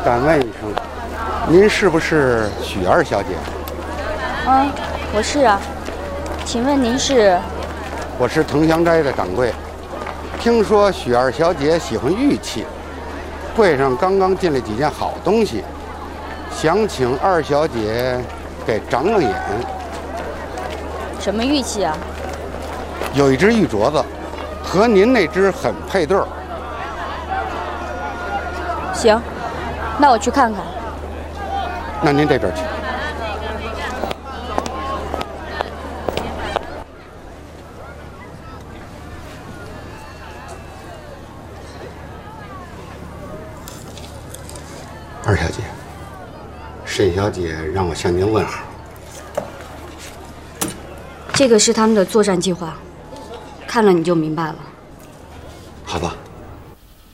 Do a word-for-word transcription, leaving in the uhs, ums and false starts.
敢问一声，您是不是许二小姐？ 嗯，我是啊。请问您是？ 我是藤香斋的掌柜。听说许二小姐喜欢玉器，柜上刚刚进来几件好东西，想请二小姐给长长眼。 什么玉器啊？ 有一只玉镯子，和您那只很配对儿。 行，那我去看看。 那您这边去。二小姐，沈小姐让我向您问好。 这个是他们的作战计划，看了你就明白了。 好吧。